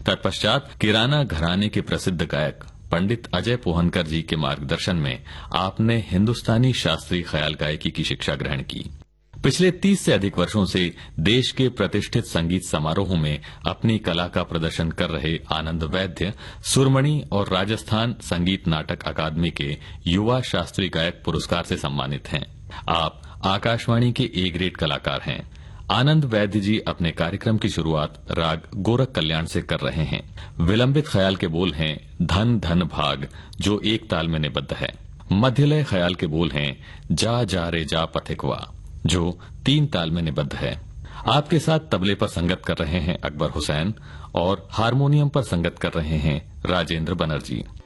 तत्पश्चात किराना घराने के प्रसिद्ध गायक पंडित अजय पोहनकर जी के मार्गदर्शन में आपने हिंदुस्तानी शास्त्रीय ख्याल गायकी की शिक्षा ग्रहण की। पिछले 30 से अधिक वर्षों से देश के प्रतिष्ठित संगीत समारोहों में अपनी कला का प्रदर्शन कर रहे आनंद वैद्य सुरमणि और राजस्थान संगीत नाटक अकादमी के युवा शास्त्रीय गायक पुरस्कार से सम्मानित हैं। आप आकाशवाणी के ए ग्रेड कलाकार हैं। आनंद वैद्य जी अपने कार्यक्रम की शुरुआत राग गोरख कल्याण से कर रहे हैं। विलंबित ख्याल के बोल हैं धन धन भाग, जो एक ताल में निबद्ध है। मध्यलय ख्याल के बोल हैं जा जा रे जा पथिकवा, जो 3 ताल में निबद्ध है। आपके साथ तबले पर संगत कर रहे हैं अकबर हुसैन और हारमोनियम पर संगत कर रहे हैं राजेंद्र बनर्जी।